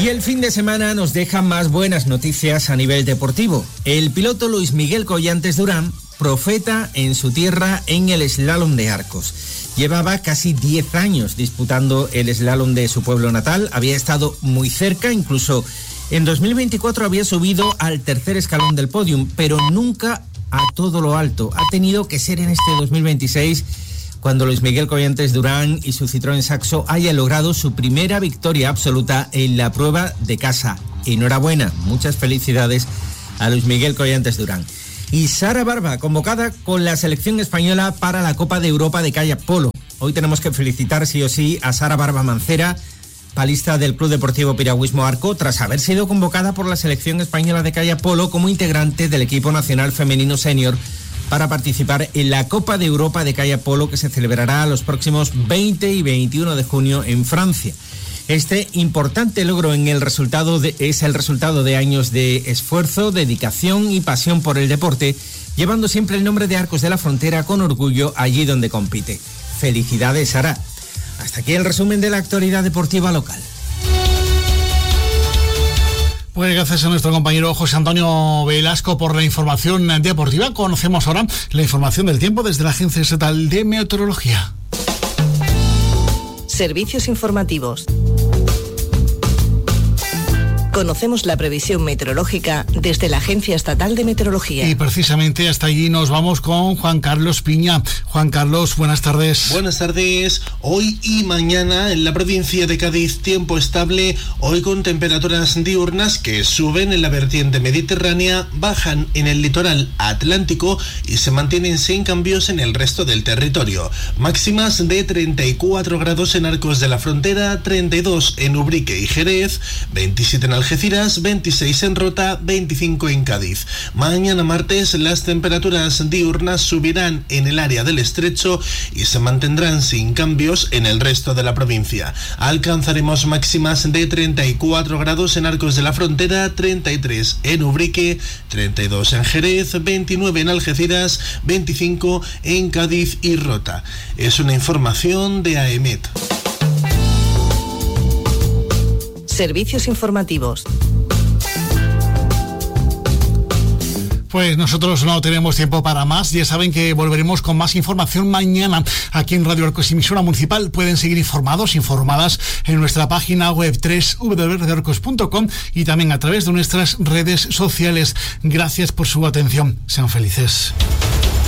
Y el fin de semana nos deja más buenas noticias a nivel deportivo. El piloto Luis Miguel Collantes Durán, profeta en su tierra en el slalom de Arcos. Llevaba casi 10 años disputando el slalom de su pueblo natal, había estado muy cerca, incluso en 2024 había subido al tercer escalón del podium, pero nunca a todo lo alto. Ha tenido que ser en este 2026 cuando Luis Miguel Collantes Durán y su Citroën Saxo hayan logrado su primera victoria absoluta en la prueba de casa. Enhorabuena, muchas felicidades a Luis Miguel Collantes Durán. Y Sara Barba, convocada con la selección española para la Copa de Europa de Kayak Polo. Hoy tenemos que felicitar sí o sí a Sara Barba Mancera, palista del Club Deportivo Piragüismo Arco, tras haber sido convocada por la selección española de Kayak Polo como integrante del equipo nacional femenino senior para participar en la Copa de Europa de Kayak Polo que se celebrará los próximos 20 y 21 de junio en Francia. Este importante logro es el resultado de años de esfuerzo, dedicación y pasión por el deporte, llevando siempre el nombre de Arcos de la Frontera con orgullo allí donde compite. Felicidades, Sara. Hasta aquí el resumen de la actualidad deportiva local. Pues gracias a nuestro compañero José Antonio Velasco por la información deportiva. Conocemos ahora la información del tiempo desde la Agencia Estatal de Meteorología. Servicios informativos. Conocemos la previsión meteorológica desde la Agencia Estatal de Meteorología. Y precisamente hasta allí nos vamos con Juan Carlos Piña. Juan Carlos, buenas tardes. Buenas tardes. Hoy y mañana en la provincia de Cádiz, tiempo estable, hoy con temperaturas diurnas que suben en la vertiente mediterránea, bajan en el litoral atlántico y se mantienen sin cambios en el resto del territorio. Máximas de 34 grados en Arcos de la Frontera, 32 en Ubrique y Jerez, 27 en Algeciras, 26 en Rota, 25 en Cádiz. Mañana martes las temperaturas diurnas subirán en el área del Estrecho y se mantendrán sin cambios en el resto de la provincia. Alcanzaremos máximas de 34 grados en Arcos de la Frontera, 33 en Ubrique, 32 en Jerez, 29 en Algeciras, 25 en Cádiz y Rota. Es una información de AEMET. Servicios informativos. Pues nosotros no tenemos tiempo para más. Ya saben que volveremos con más información mañana aquí en Radio Arcos, emisora municipal. Pueden seguir informadas en nuestra página web www.radioarcos.com y también a través de nuestras redes sociales. Gracias por su atención. Sean felices.